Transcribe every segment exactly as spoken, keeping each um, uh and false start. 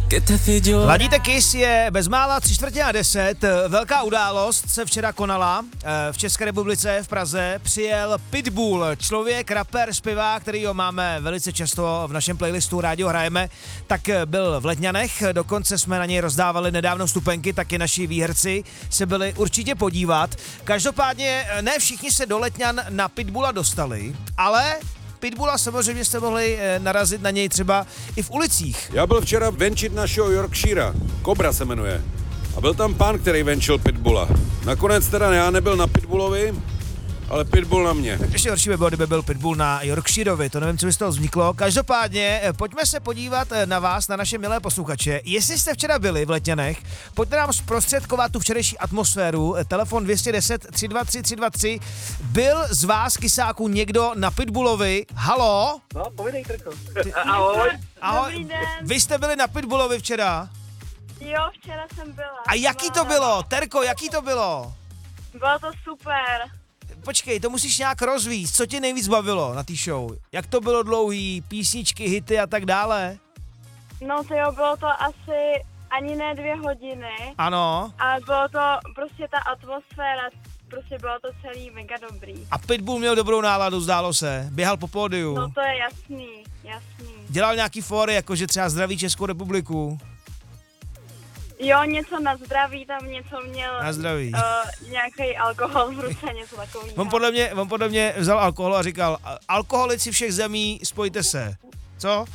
Ladíte Kiss je bezmála tři čtvrtě na deset. Velká událost se včera konala v České republice v Praze. Přijel Pitbull, člověk, rapper, zpěvák, kterýho máme velice často v našem playlistu Rádio hrajeme, tak byl v Letňanech, dokonce jsme na něj rozdávali nedávno vstupenky, taky naši výherci se byli určitě podívat. Každopádně ne všichni se do Letňan na Pitbulla dostali, ale Pitbulla samozřejmě jste mohli narazit na něj třeba i v ulicích. Já byl včera venčit našeho Yorkshira, Cobra se jmenuje. A byl tam pán, který venčil Pitbulla. Nakonec teda já nebyl na Pitbullovi, ale Pitbull na mě. Tak ještě horší by bylo, kdyby byl Pitbull na Yorkshirovi, to nevím, co by z toho vzniklo. Každopádně, pojďme se podívat na vás, na naše milé posluchače. Jestli jste včera byli v Letňanech, pojďte nám zprostředkovat tu včerejší atmosféru. Telefon dvě jedna nula tři dva tři tři dva tři. Byl z vás, kysáků, někdo na Pitbullovi? Halo? No, povídej, Trko. Ty... Ahoj. Ahoj. Vy jste byli na Pitbullovi včera? Jo, včera jsem byla. A jaký to bylo? Terko, jaký to bylo? Bylo to super. Počkej, to musíš nějak rozvíct. Co tě nejvíc bavilo na té show? Jak to bylo dlouhý, písničky, hity a tak dále? No to jo, bylo to asi ani ne dvě hodiny. Ano. Ale bylo to prostě ta atmosféra, prostě bylo to celý mega dobrý. A Pitbull měl dobrou náladu, zdálo se. Běhal po pódiu. No to je jasný, jasný. Dělal nějaký fóry, jakože třeba zdraví Českou republiku. Jo, něco na zdraví, tam něco měl. Na zdraví. Uh, nějaký alkohol v ruce, něco takového. On podle mě, on podle mě vzal alkohol a říkal, alkoholici všech zemí, spojte se. Co?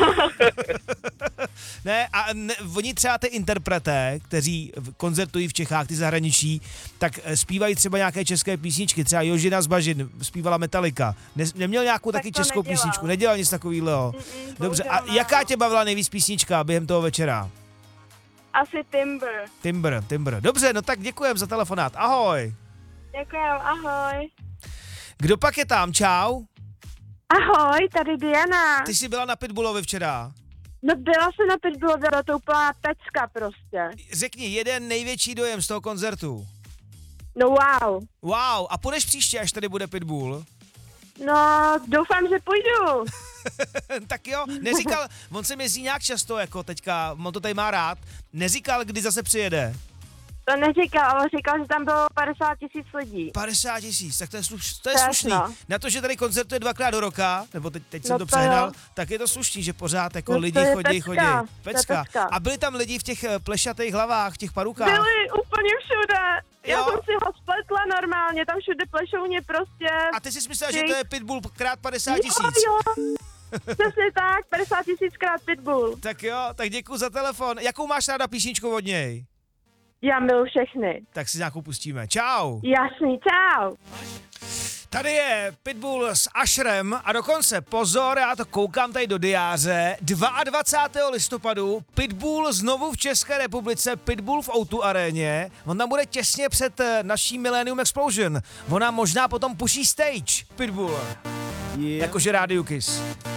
Ne, a ne, oni třeba ty interpreté, kteří koncertují v Čechách, ty zahraničí, tak zpívají třeba nějaké české písničky, třeba Jožina z Bažin zpívala Metallica. Ne, neměl nějakou tak taky českou nedělal. písničku, nedělal nic takového. Dobře, a jaká tě bavila nejvíc písnička během toho večera? Asi Timber. Timber, Timber. Dobře, no tak děkujem za telefonát. Ahoj. Děkujem, ahoj. Kdo pak je tam? Čau. Ahoj, tady Diana. Ty jsi byla na Pitbullovi včera. No byla jsem na Pitbullovi, byla to úplná pecka prostě. Řekni, jeden největší dojem z toho koncertu. No wow. Wow, a půjdeš příště, až tady bude Pitbull? No, doufám, že půjdu. Tak jo, neříkal, on se jezdí nějak často, jako teďka, on to tady má rád, neříkal, kdy zase přijede. To neříkal, ale říkal, že tam bylo padesát tisíc lidí. padesát tisíc, tak to je, sluš, to je slušný. Na to, že tady koncertuje dvakrát do roka, nebo teď, teď no jsem to, to přehnal, jo. Tak je to slušný, že pořád jako no lidi chodí, chodí. Pecka. Pecka. A byli tam lidi v těch plešatých hlavách, v těch parukách? Byli úplně všude. Já jo? jsem si ho spletla normálně, tam všude plešouně prostě. A ty jsi myslela, že to je Pitbull krát padesát tisíc? Jo, jo. Přesně tak, padesát tisíc krát Pitbull. Tak jo, tak děkuji za telefon. Jakou máš ráda písničku od něj? Já miluji všechny. Tak si nějakou pustíme. Čau. Jasný, čau. Tady je Pitbull s Usherem a dokonce, pozor, já to koukám tady do diáře, dvacátého druhého listopadu Pitbull znovu v České republice, Pitbull v ó dva aréně, on tam bude těsně před naší Millennium Explosion, ona možná potom puší stage, Pitbull, yeah. Jakože Rádio Kiss.